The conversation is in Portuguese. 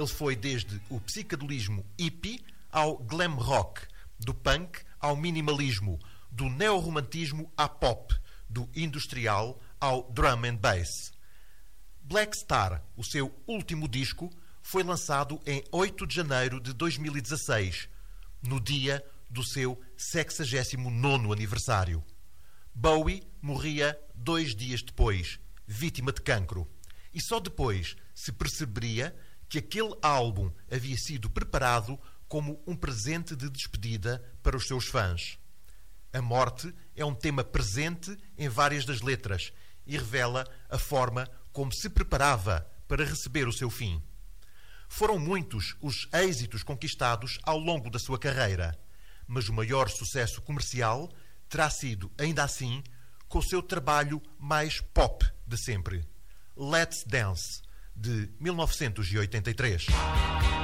Ele foi desde o psicadelismo hippie ao glam rock, do punk ao minimalismo, do neorromantismo à pop, do industrial ao drum and bass. Black Star, o seu último disco, foi lançado em 8 de janeiro de 2016, no dia do seu 69º aniversário. Bowie morria 2 dias depois, vítima de cancro. E só depois se perceberia que aquele álbum havia sido preparado como um presente de despedida para os seus fãs. A morte é um tema presente em várias das letras e revela a forma como se preparava para receber o seu fim. Foram muitos os êxitos conquistados ao longo da sua carreira, mas o maior sucesso comercial terá sido, ainda assim, com o seu trabalho mais pop de sempre, Let's Dance, de 1983.